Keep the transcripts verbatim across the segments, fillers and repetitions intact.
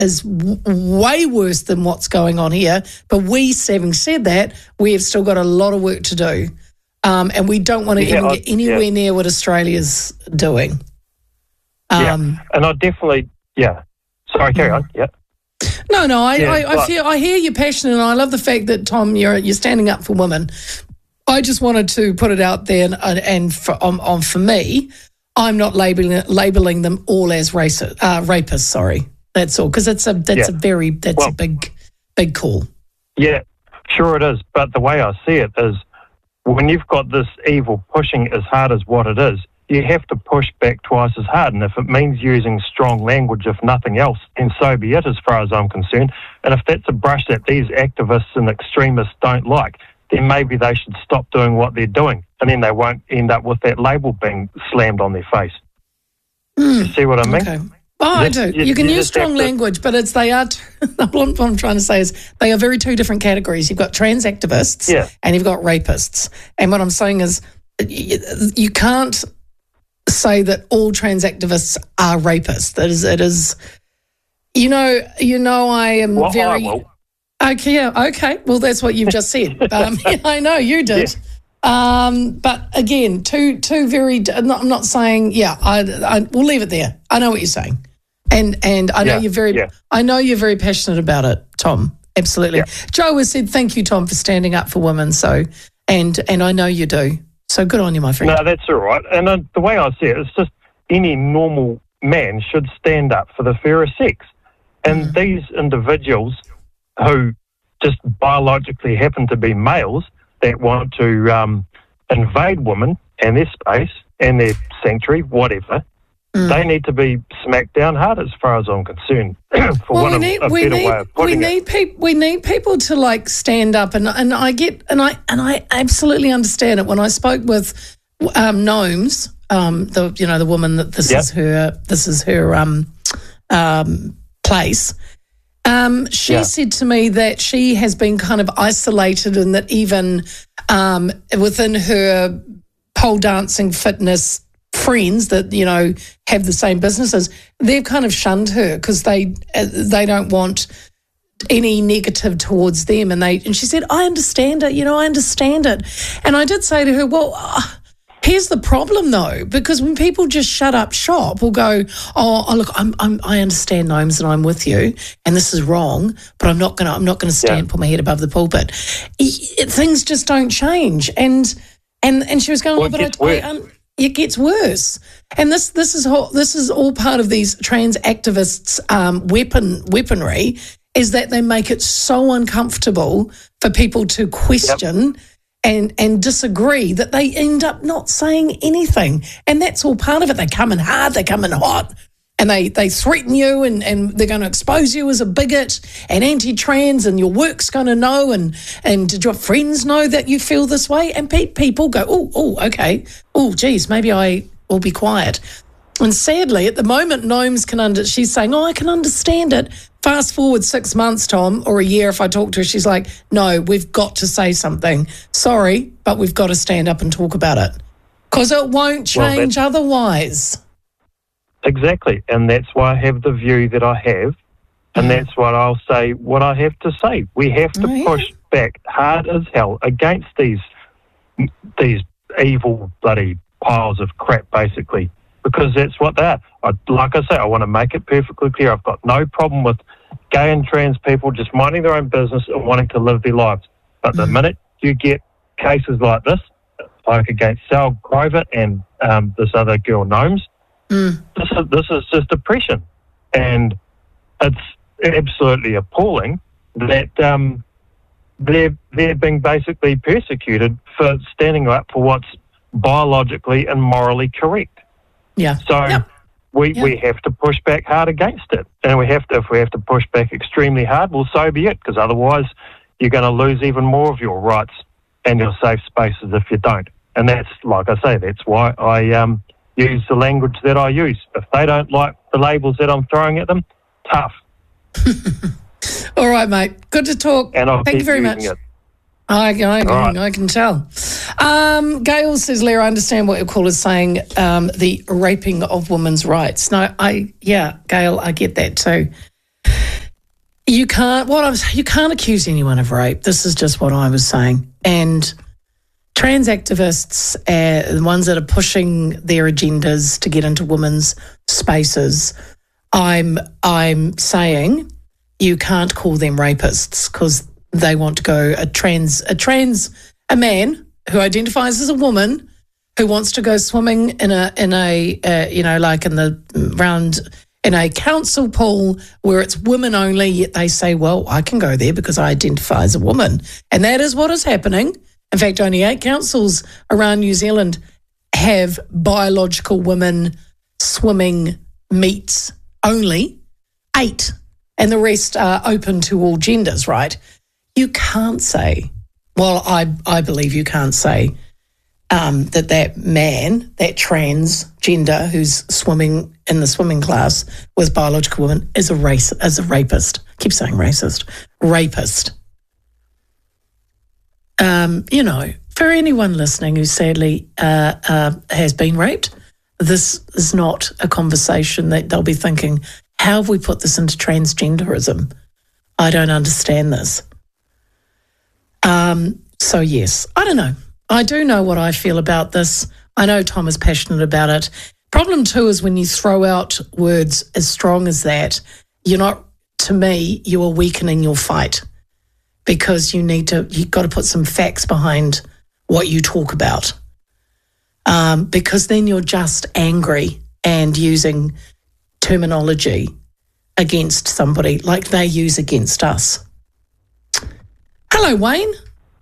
is w- way worse than what's going on here. But we, having said that, we have still got a lot of work to do. Um, and we don't want to Yeah, even I- get anywhere yeah. near what Australia's doing. Yeah, Um, and I definitely, yeah. Sorry, carry on. Yeah. No, no, I, Yeah, I, I but- feel I hear your passion, and I love the fact that, Tom, you're you're standing up for women. I just wanted to put it out there, and, and for, on, on for me, I'm not labeling labeling them all as racist, uh, rapists. Sorry, that's all, because it's a that's Yeah. a very that's Well- a big big call. Yeah, sure it is. But the way I see it is when you've got this evil pushing as hard as what it is, you have to push back twice as hard. And if it means using strong language, if nothing else, then so be it as far as I'm concerned. And if that's a brush that these activists and extremists don't like, then maybe they should stop doing what they're doing. And then they won't end up with that label being slammed on their face. You see what I mean? Okay. Oh, I This- do. you- You can you use just have strong to- language, but it's they are. T- what I'm trying to say is they are very two different categories. You've got trans activists, Yeah. and you've got rapists. And what I'm saying is, you, you can't say that all trans activists are rapists. That is, it is. You know, you know, I am Well, I very. will. Okay, yeah, okay. Well, that's what you've just said. Um, yeah, I know you did. Um, but again, two two very. I'm not, I'm not saying. Yeah, I, I. We'll leave it there. I know what you're saying, and and I know Yeah, you're very. yeah. I know you're very passionate about it, Tom. Absolutely. Yeah. Joe has said thank you, Tom, for standing up for women. So, and and I know you do. So good on you, my friend. No, that's all right. And uh, the way I see it, it's just any normal man should stand up for the fairer sex. And Mm. these individuals who just biologically happen to be males that want to um, invade women and their space and their sanctuary, whatever, Mm. they need to be smacked down hard as far as I'm concerned, for Well, one we of need a we better need way of we putting it. need people we need people to like stand up, and and I get and I and I absolutely understand it. When I spoke with um, Gnomes, um, the you know the woman that this Yep. is her this is her um, um, place. Um, she Yeah. said to me that she has been kind of isolated, and that even um, within her pole dancing fitness friends that you know have the same businesses, they've kind of shunned her because they uh, they don't want any negative towards them. And they and she said, I understand it, you know, I understand it. And I did say to her, well, uh, here's the problem though, because when people just shut up shop or go, oh, oh look, I'm, I'm I understand, Gnomes, and I'm with you, and this is wrong, but I'm not gonna I'm not gonna stand Yeah. put my head above the pulpit. It, it, things just don't change. And and and she was going, Well, oh, it but gets I, I worse. um, it gets worse. And this this is all, this is all part of these trans activists' um, weapon weaponry, is that they make it so uncomfortable for people to question and and disagree that they end up not saying anything. And that's all part of it. They come in hard, they come in hot, and they, they threaten you, and, and they're going to expose you as a bigot and anti-trans, and your work's going to know, and, and did your friends know that you feel this way? And pe- people go, oh, oh, okay, oh, geez, maybe I will be quiet. And sadly, at the moment, Gnomes can under. She's saying, oh, I can understand it. Fast forward six months, Tom, or a year if I talk to her, she's like, no, we've got to say something. Sorry, but we've got to stand up and talk about it, because it won't Well, change that's- otherwise. Exactly, and that's why I have the view that I have, and Mm. that's what I'll say, what I have to say. We have to Oh, yeah. push back hard as hell against these these evil bloody piles of crap, basically, because that's what they are. I, like I say, I want to make it perfectly clear. I've got no problem with gay and trans people just minding their own business and wanting to live their lives. But the Mm. minute you get cases like this, like against Sal Grover and um, this other girl, Gnomes, Mm. this is this is just oppression, and it's absolutely appalling that um, they're they're being basically persecuted for standing up for what's biologically and morally correct. Yeah. So Yep. we Yep. we have to push back hard against it, and we have to if we have to push back extremely hard, well, so be it, because otherwise you're going to lose even more of your rights and your safe spaces if you don't. And that's, like I say, that's why I um. use the language that I use. If they don't like the labels that I'm throwing at them, tough. All right, mate. Good to talk. And I'll Thank keep you very much. using it. I, I, All right. I can tell. Um, Gail says, Leah, I understand what your call is saying, um, the raping of women's rights. No, I, yeah, Gail, I get that too. You can't. What I'm you can't accuse anyone of rape. This is just what I was saying. And trans activists, uh, the ones that are pushing their agendas to get into women's spaces, I'm I'm saying you can't call them rapists because they want to go a trans a trans a man who identifies as a woman who wants to go swimming in a in a uh, you know like in the round. in a council pool where it's women only, yet they say, well, I can go there because I identify as a woman. And that is what is happening. In fact, only eight councils around New Zealand have biological women swimming meets only. Eight. And the rest are open to all genders, right? You can't say, well, I, I believe you can't say Um, that that man, that transgender who's swimming in the swimming class with biological women is a race, is a rapist. I keep saying racist, rapist. Um, you know, for anyone listening who sadly uh, uh, has been raped, this is not a conversation that they'll be thinking, how have we put this into transgenderism? I don't understand this. Um, so yes, I don't know. I do know what I feel about this. I know Tom is passionate about it. Problem too is when you throw out words as strong as that, you're not, to me, you are weakening your fight because you need to, you've got to put some facts behind what you talk about. Um, because then you're just angry and using terminology against somebody like they use against us. Hello, Wayne.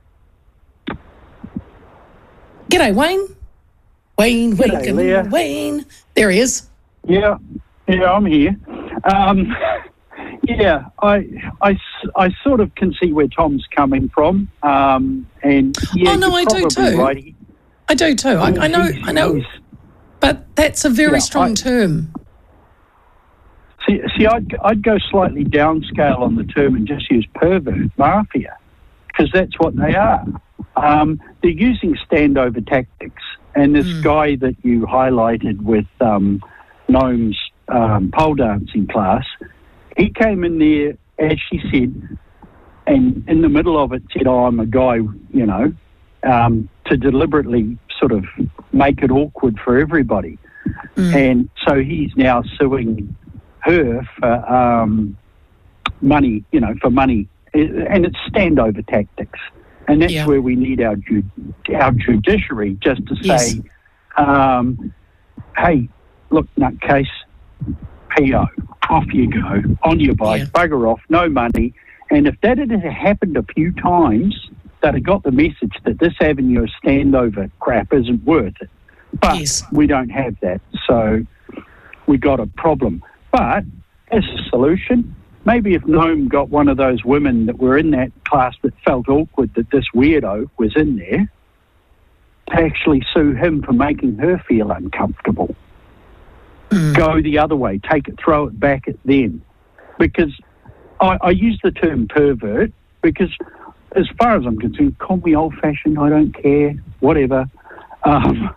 G'day, Wayne. Wayne, G'day, Leah. Wayne. There he is. Yeah, yeah, I'm here. Um, yeah, I, I, I sort of can see where Tom's coming from. Um, and yeah, oh no, I do too. Right. He, I do too. I, I know, I know. But that's a very yeah, strong I, term. See, see, I'd, I'd go slightly downscale on the term and just use pervert, mafia, because that's what they are. Um, they're using standover tactics, and this mm. guy that you highlighted with um, Noam's um, pole dancing class, he came in there, as she said, and in the middle of it said, oh, I'm a guy, you know, um, to deliberately sort of make it awkward for everybody. Mm. And so he's now suing her for um, money, you know, for money, and it's standover tactics. And that's yeah. where we need our ju- our judiciary just to say, yes. um, hey, look, nutcase, P O, off you go, on your bike, yeah. bugger off, no money. And if that had happened a few times, they'd have got the message that this avenue of standover crap isn't worth it. But yes. we don't have that, so we got a problem. But as a solution, maybe if Noam got one of those women that were in that class that felt awkward that this weirdo was in there, to actually sue him for making her feel uncomfortable. Mm. Go the other way, take it, throw it back at them. Because I, I use the term pervert because as far as I'm concerned, call me old-fashioned, I don't care, whatever. Um,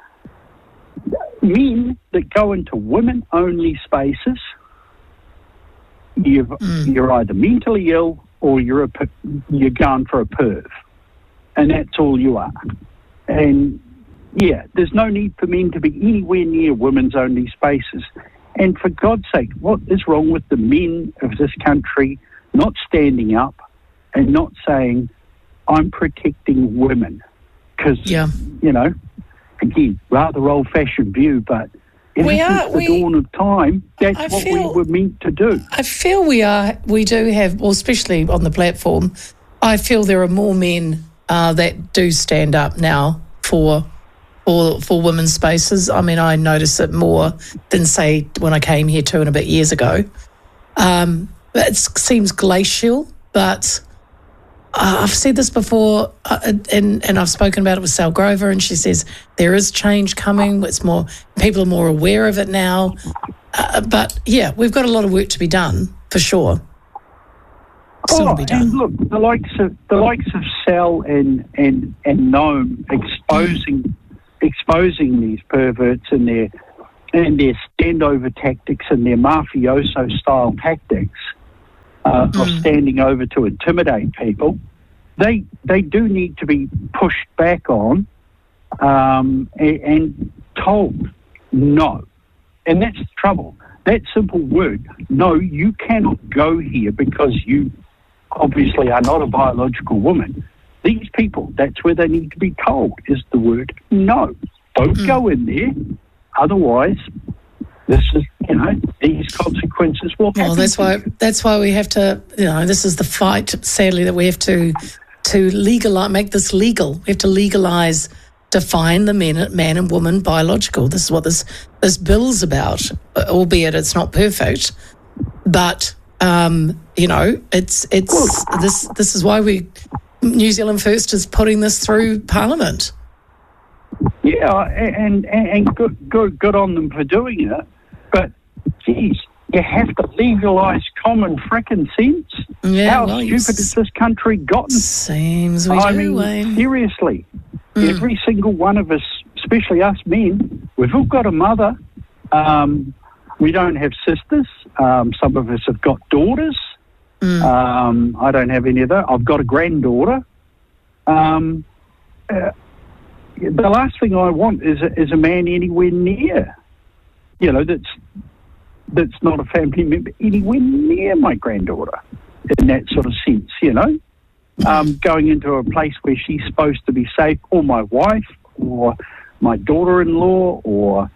men that go into women-only spaces, You've, mm. you're either mentally ill or you're a, you're going for a perv, and that's all you are. And yeah, there's no need for men to be anywhere near women's only spaces. And for God's sake, what is wrong with the men of this country not standing up and not saying, I'm protecting women? Because, yeah. you know, again, rather old-fashioned view, but we are the we, dawn of time. That's I what feel, we were meant to do. I feel we are. We do have, well, especially on the platform. I feel there are more men uh, that do stand up now for, for for women's spaces. I mean, I notice it more than say when I came here two and a bit years ago. Um, it seems glacial, but uh, I've said this before, uh, and and I've spoken about it with Sal Grover, and she says there is change coming. It's more, people are more aware of it now. Uh, but yeah, we've got a lot of work to be done for sure. Still oh, to be done. And look, the likes of the likes of Sal and and and Noam exposing exposing these perverts and their and their standover tactics and their mafioso style tactics. Uh, uh, Mm. of standing over to intimidate people. They they do need to be pushed back on um, and, and told no. And that's the trouble. That simple word, no, you cannot go here because you obviously are not a biological woman. These people, that's where they need to be told, is the word no. Don't Mm. go in there. Otherwise, this is, you know, these consequences will happen. Well, that's to why you. that's why we have to, you know, this is the fight, sadly, that we have to to legalize, make this legal. We have to legalize, define the man, man and woman biological. This is what this this bill's about, albeit it's not perfect. But um, you know, it's it's this this is why we New Zealand First is putting this through Parliament. Yeah, and, and, and good, good, good on them for doing it. But, geez, you have to legalise common frickin' sense. Yeah, How well, stupid you s- has this country gotten? Seems we I do, mean, Wayne. seriously, Mm. every single one of us, especially us men, we've all got a mother. Um, we don't have sisters. Um, some of us have got daughters. Mm. Um, I don't have any of that. I've got a granddaughter. Um, uh, the last thing I want is a, is a man anywhere near, you know, that's that's not a family member anywhere near my granddaughter in that sort of sense, you know. Um, going into a place where she's supposed to be safe, or my wife, or my daughter-in-law, or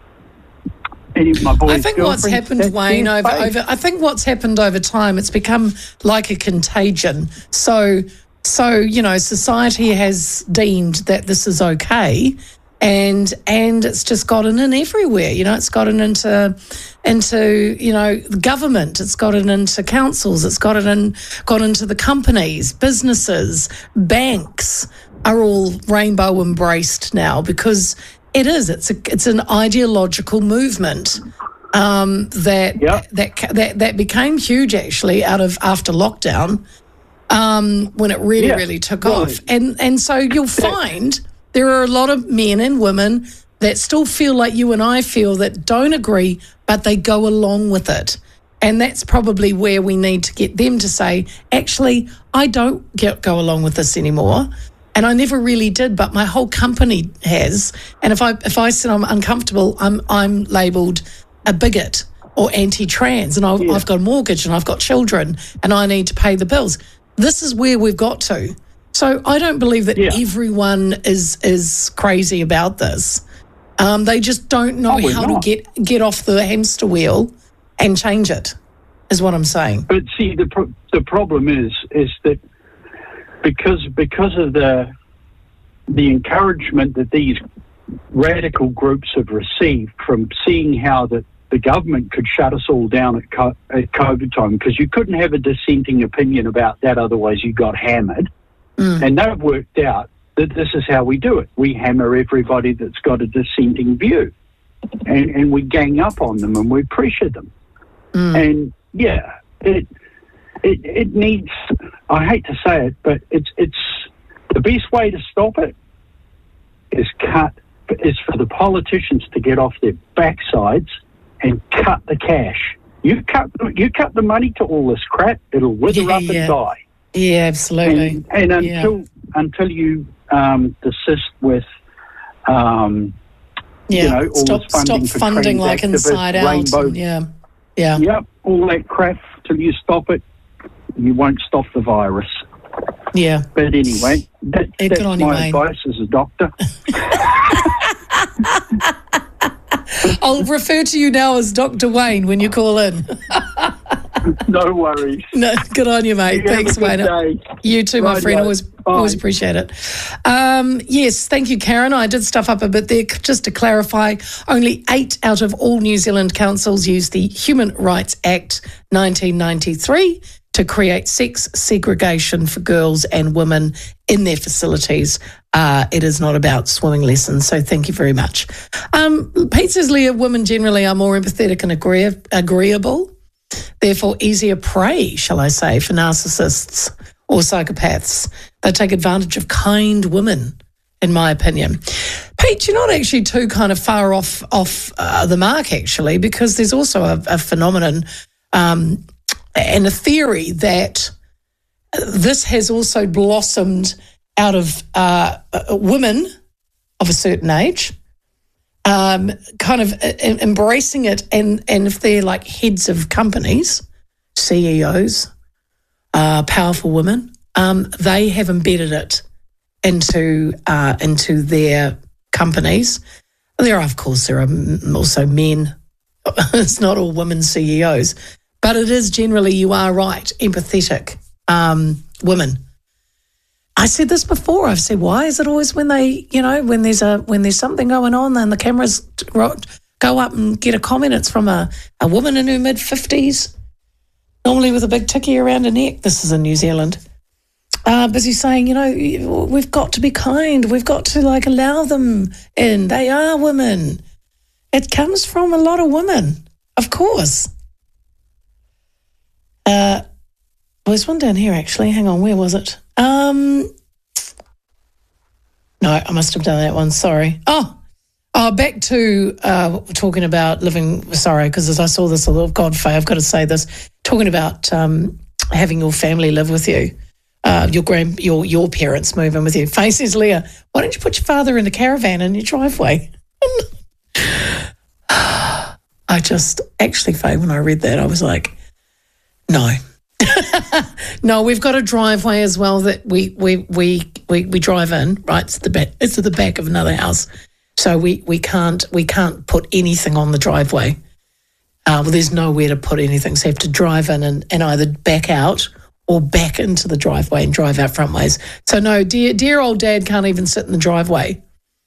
any of my boys' I think what's girlfriends, happened, that's Wayne, their over, space. over I think what's happened over time, it's become like a contagion. So, so you know, society has deemed that this is okay, and and it's just gotten in everywhere. You know, it's gotten into into you know the government. It's gotten into councils. It's gotten in got into the companies, businesses, banks are all rainbow embraced now because it is. It's a it's an ideological movement um, that, Yep. that that that became huge actually out of after lockdown um, when it really Yeah, really took well, off, and and so you'll find there are a lot of men and women that still feel like you and I feel that don't agree, but they go along with it. And that's probably where we need to get them to say, actually, I don't get, go along with this anymore. And I never really did, but my whole company has. And if I if I said I'm uncomfortable, I'm I'm labelled a bigot or anti-trans, and I've, Yeah. I've got a mortgage and I've got children and I need to pay the bills. This is where we've got to. So I don't believe that Yeah. everyone is is crazy about this. Um, they just don't know Oh, we're how not. to get get off the hamster wheel and change it, is what I'm saying. But see, the pro- the problem is is that because because of the the encouragement that these radical groups have received from seeing how the, the government could shut us all down at, co- at COVID time, because you couldn't have a dissenting opinion about that, otherwise you got hammered. Mm. And they've worked out that this is how we do it. We hammer everybody that's got a dissenting view, and, and we gang up on them and we pressure them. Mm. And yeah, it it it needs. I hate to say it, but it's it's the best way to stop it is cut is for the politicians to get off their backsides and cut the cash. You cut you cut the money to all this crap, it'll wither Yeah, up and yeah. die. Yeah, absolutely. And, and Yeah. until until you um, desist with. Um, Yeah, you know, all stop this funding stop for funding trans like activists, Inside Out. rainbow- and yeah, yeah, Yep, all that crap, till you stop it, you won't stop the virus. yeah. But anyway, that, Yeah, that's good on you, my Wayne. advice as a doctor. I'll refer to you now as Doctor Wayne when you call in. No worries. No, good on you, mate. You have Thanks, a good Wayne. day. You too, my Rightio. friend. Always, Bye. always appreciate it. Um, yes, thank you, Karen. I did stuff up a bit there. Just to clarify, only eight out of all New Zealand councils use the Human Rights Act nineteen ninety-three to create sex segregation for girls and women in their facilities. Uh, it is not about swimming lessons, so thank you very much. Um, Pete says, Leah, women generally are more empathetic and agree- agreeable. Therefore, easier prey, shall I say, for narcissists or psychopaths. They take advantage of kind women, in my opinion. Pete, you're not actually too kind of far off off uh, the mark, actually, because there's also a, a phenomenon um, and a theory that this has also blossomed out of uh, women of a certain age, um, kind of embracing it, and, and if they're like heads of companies, C E Os, uh, powerful women, um, they have embedded it into uh, into their companies. There are, of course, there are also men. It's not all women C E Os, but it is generally, you are right, empathetic um, women. I said this before. I've said, why is it always when they, you know, when there's a when there's something going on, and the cameras go up and get a comment, it's from a, a woman in her mid fifties, normally with a big ticky around her neck. This is in New Zealand. Uh, busy saying, you know, we've got to be kind. We've got to like allow them in. They are women. It comes from a lot of women, of course. Uh, there's one down here actually. Hang on, where was it? Um, no, I must have done that one. Sorry. Oh, oh back to uh, talking about living. Sorry, because as I saw this, oh God, Faye, I've got to say this. Talking about um, having your family live with you, uh, your grand, your your parents move in with you. Faye says, Leah, why don't you put your father in a caravan in your driveway? I just actually, Faye, when I read that, I was like, no. No, we've got a driveway as well that we we we we, we drive in, right? It's the back it's at the back of another house. So we, we can't we can't put anything on the driveway. Uh, well, there's nowhere to put anything. So you have to drive in and, and either back out or back into the driveway and drive out front ways. So no, dear dear old dad can't even sit in the driveway.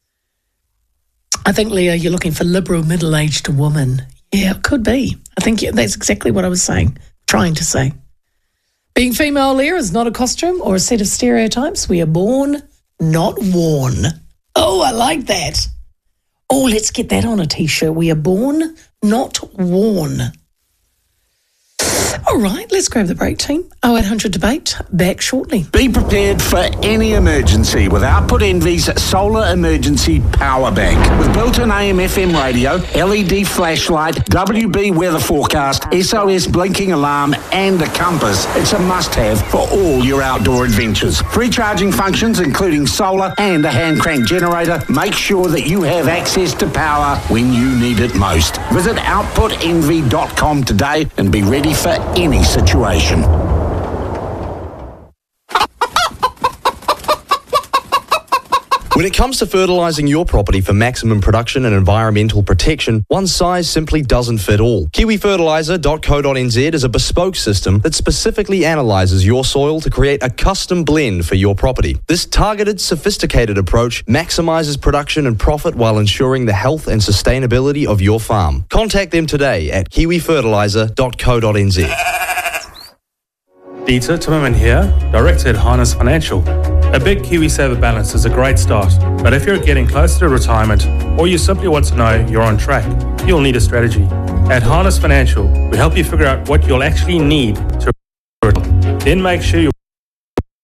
I think, Leah, you're looking for liberal middle-aged woman. Yeah, it could be. I think that's exactly what I was saying, trying to say. Being female, Leah, is not a costume or a set of stereotypes. We are born, not worn. Oh, I like that. Oh, let's get that on a T-shirt. We are born, not worn. All right, let's grab the break, team. oh eight hundred debate, back shortly. Be prepared for any emergency with Output Envy's Solar Emergency Power Bank. With built-in A M F M radio, L E D flashlight, W B weather forecast, S O S blinking alarm, and a compass, it's a must-have for all your outdoor adventures. Free charging functions, including solar and a hand-crank generator, make sure that you have access to power when you need it most. Visit output envy dot com today and be ready for any situation. When it comes to fertilising your property for maximum production and environmental protection, one size simply doesn't fit all. kiwi fertiliser dot co dot n z is a bespoke system that specifically analyses your soil to create a custom blend for your property. This targeted, sophisticated approach maximises production and profit while ensuring the health and sustainability of your farm. Contact them today at kiwi fertiliser dot co dot n z. Dieter Timmerman here, Director at Harness Financial. A big KiwiSaver balance is a great start, but if you're getting closer to retirement or you simply want to know you're on track, you'll need a strategy. At Harness Financial, we help you figure out what you'll actually need to retire. Then make sure you're